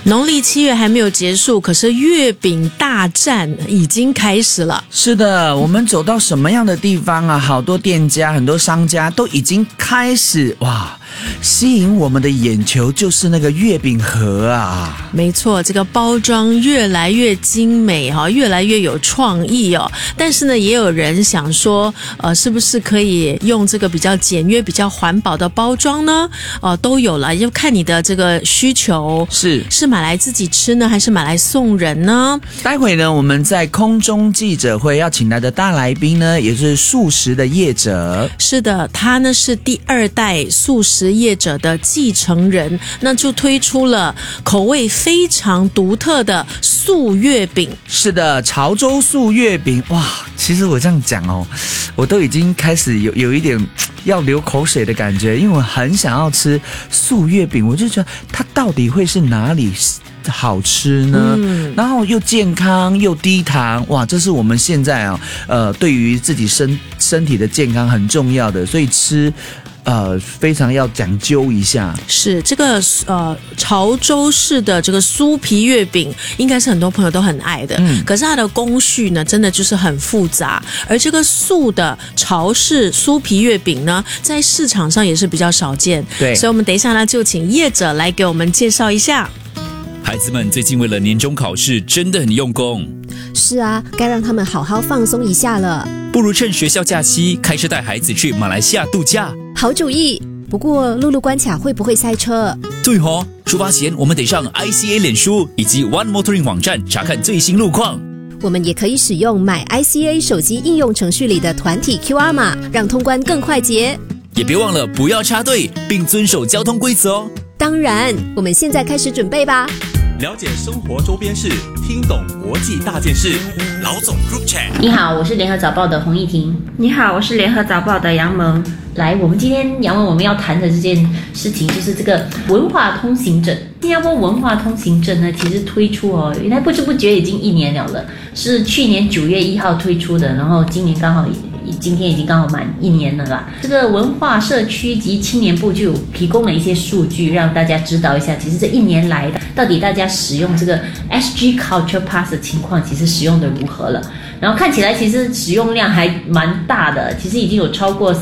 农历7月还没有结束，可是月饼大战已经开始了。 是的，我们走到什么样的地方啊？好多店家、很多商家都已经开始吸引我们的眼球，就是那个月饼盒啊。 没错，这个包装越来越精美越来越有创意哦。但是呢，也有人想说，是不是可以用这个比较简约、比较环保的包装呢？都有了，就看你的这个需求，是买来自己吃呢，还是买来送人呢？ 待会呢，我们在空中记者会要请来的大来宾呢，也是素食的业者。 是的，他呢是第2代素食业者的继承人，那就推出了口味非常独特的素月饼。 是的，潮州素月饼。哇，其实我这样讲我都已经开始有一点要流口水的感觉，因为我很想要吃素月饼，我就觉得它到底会是哪里好吃呢？然后又健康又低糖，哇，这是我们现在对于自己身体的健康很重要的，所以吃非常要讲究一下。 是这个潮州市的这个酥皮月饼，应该是很多朋友都很爱的。可是它的工序呢，真的就是很复杂。而这个素的潮式酥皮月饼呢，在市场上也是比较少见。 对， 所以我们等一下呢，就请业者来给我们介绍一下。 孩子们最近为了年终考试真的很用功。 是啊，该让他们好好放松一下了。 不如趁学校假期开车带孩子去马来西亚度假。 好主意，不过陆路关卡会不会塞车？ 对出发前我们得上 ICA 脸书以及 One Motoring 网站查看最新路况。 我们也可以使用买 ICA 手机应用程序里的团体 QR 码，让通关更快捷。 也别忘了不要插队，并遵守交通规则哦。 当然，我们现在开始准备吧。 了解生活周边事，听懂国际大件事。老总 Group Chat。 你好，我是联合早报的洪艺婷。 你好，我是联合早报的杨萌。 来，我们今天杨文我们要谈的这件事情就是这个文化通行证。新加坡文化通行证呢，其实推出原来不知不觉已经1年了，是去年9月1号推出的，然后今天已经刚好满1年了啦。这个文化社区及青年部就提供了一些数据，让大家知道一下，其实这1年来到底大家使用这个 SG Culture Pass 的情况，其实使用的如何了。然后看起来其实使用量还蛮大的，其实已经有超过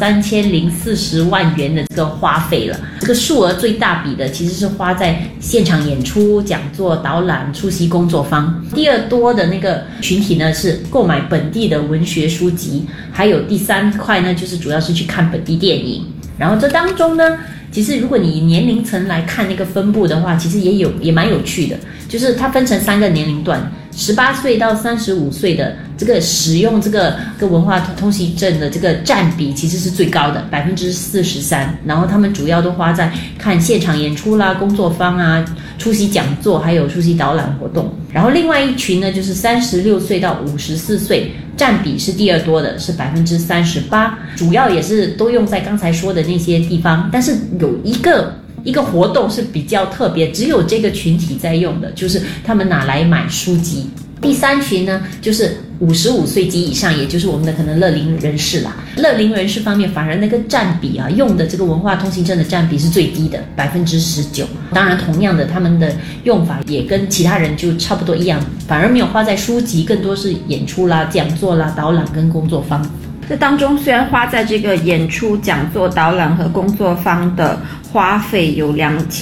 3040万元的这个花费了。这个数额最大笔的其实是花在现场演出、讲座、导览、出席工作坊。第二多的那个群体呢是购买本地的文学书籍，还有第3块呢就是主要是去看本地电影。然后这当中呢，其实如果你年龄层来看那个分布的话，其实也蛮有趣的，就是它分成3个年龄段，18岁到35岁的这个使用这个文化通行证的这个占比其实是最高的43%，然后他们主要都花在看现场演出啦、工作坊啊、出席讲座，还有出席导览活动。然后另外一群呢，就是36岁到54岁，占比是第2多的，是38%，主要也是都用在刚才说的那些地方，但是有一个活动是比较特别，只有这个群体在用的，就是他们拿来买书籍。第3群呢，就是55岁及以上，也就是我们的可能乐龄人士啦。乐龄人士方面，反而那个占比用的这个文化通行证的占比是最低的19%。当然，同样的，他们的用法也跟其他人就差不多一样，反而没有花在书籍，更多是演出啦、讲座啦、导览跟工作坊。 这当中虽然花在这个演出、讲座、导览和工作坊的花费有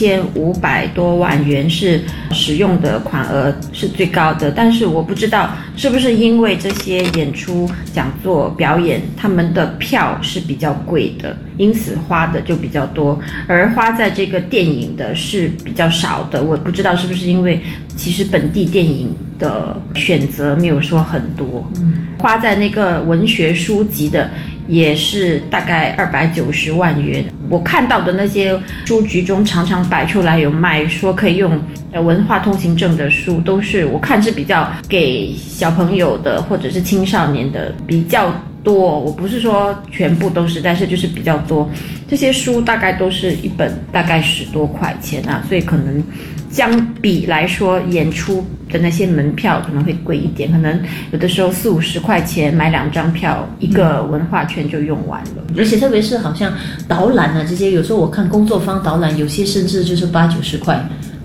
2500多万元，是使用的款额是最高的，但是我不知道是不是因为这些演出、讲座、表演他们的票是比较贵的，因此花的就比较多，而花在这个电影的是比较少的。我不知道是不是因为其实本地电影的选择没有说很多，花在那个文学书籍的也是大概290万元。我看到的那些书局中常常摆出来有卖说可以用文化通行证的书，都是我看是比较给小朋友的或者是青少年的比较多，我不是说全部都是，但是就是比较多。这些书大概都是一本大概10多块钱啊，所以可能相比来说演出的那些门票可能会贵一点，可能有的时候40-50块钱买2张票，一个文化圈就用完了。 而且特别是好像导览啊这些，有时候我看工作坊导览，有些甚至就是80-90块，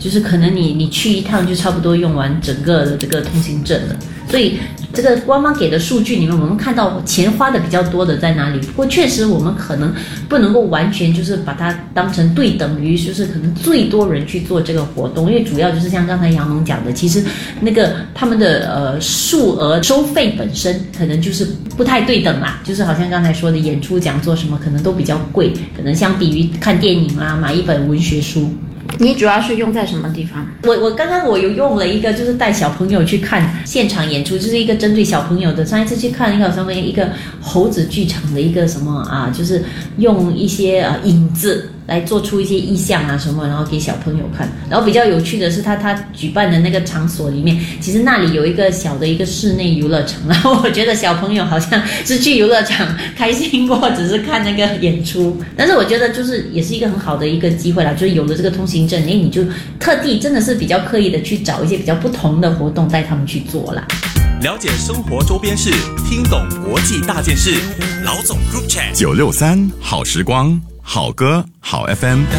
就是可能你去一趟就差不多用完整个的这个通行证了。所以这个官方给的数据里面，我们看到钱花的比较多的在哪里？不过确实我们可能不能够完全就是把它当成对等于就是可能最多人去做这个活动，因为主要就是像刚才杨农讲的，其实那个他们的数额收费本身可能就是不太对等啦，就是好像刚才说的演出讲座什么可能都比较贵，可能相比于看电影啊买一本文学书。 你主要是用在什么地方？ 我刚刚有用了一个，就是带小朋友去看现场演出，就是一个针对小朋友的。上一次去看一个上面一个猴子剧场的一个什么啊，就是用一些影子来做出一些意象啊什么，然后给小朋友看。然后比较有趣的是他举办的那个场所里面，其实那里有一个小的一个室内游乐场，然后我觉得小朋友好像是去游乐场开心过，只是看那个演出。但是我觉得就是也是一个很好的一个机会啦，就是有了这个通行证，你就特地真的是比较刻意的去找一些比较不同的活动带他们去做啦。 了解生活周边事，听懂国际大件事。老总 Group Chat 963好时光，好歌好 FM。